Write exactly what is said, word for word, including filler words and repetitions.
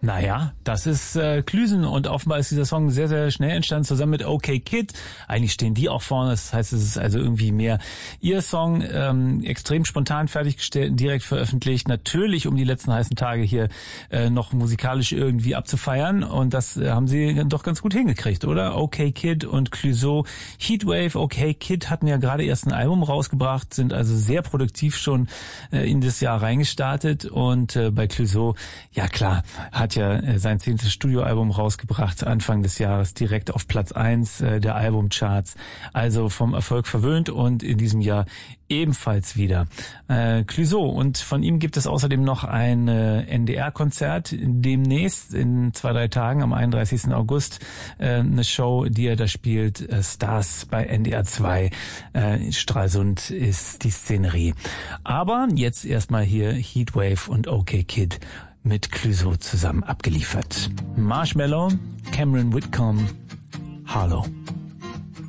Naja, das ist äh, Klüsen und offenbar ist dieser Song sehr, sehr schnell entstanden, zusammen mit OK Kid. Eigentlich stehen die auch vorne, das heißt, es ist also irgendwie mehr ihr Song, ähm, extrem spontan fertiggestellt, direkt veröffentlicht, natürlich um die letzten heißen Tage hier äh, noch musikalisch irgendwie abzufeiern und das äh, haben sie doch ganz gut hingekriegt, oder? OK Kid und Clouseau. Heatwave, OK Kid hatten ja gerade erst ein Album rausgebracht, sind also sehr produktiv schon äh, in das Jahr reingestartet und äh, bei Clouseau, ja klar, hat ja sein zehntes Studioalbum rausgebracht, Anfang des Jahres direkt auf Platz eins äh, der Albumcharts. Also vom Erfolg verwöhnt und in diesem Jahr ebenfalls wieder. Äh, Clouseau, und von ihm gibt es außerdem noch ein äh, N D R-Konzert demnächst in zwei, drei Tagen am einunddreißigsten August. Äh, eine Show, die er da spielt, äh, Stars bei N D R zwei. Äh, Stralsund ist die Szenerie. Aber jetzt erstmal hier Heatwave und OK Kid mit Clouseau zusammen abgeliefert. Marshmallow, Cameron Whitcomb, Harlow.